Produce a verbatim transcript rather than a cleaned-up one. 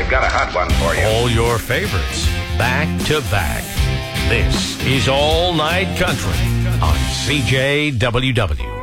We've got a hot one for you. All your favorites, back to back. This is All Night Country on C J W W.